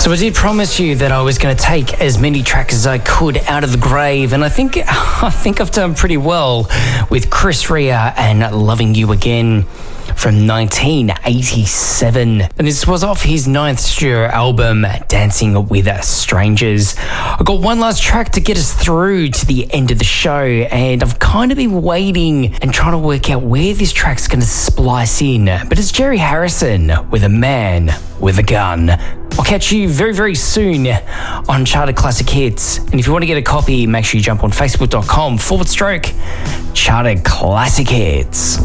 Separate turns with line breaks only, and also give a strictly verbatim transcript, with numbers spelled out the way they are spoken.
So I did promise you that I was going to take as many tracks as I could out of the grave, and I think I think I've done pretty well with Chris Rea and Loving You Again from nineteen eighty-seven. And this was off his ninth studio album, Dancing with Strangers. I've got one last track to get us through to the end of the show, and I've kind of been waiting and trying to work out where this track's going to splice in. But it's Jerry Harrison with A Man with a Gun. I'll catch you very, very soon on Charted Classic Hits. And if you want to get a copy, make sure you jump on facebook.com forward stroke Charted Classic Hits.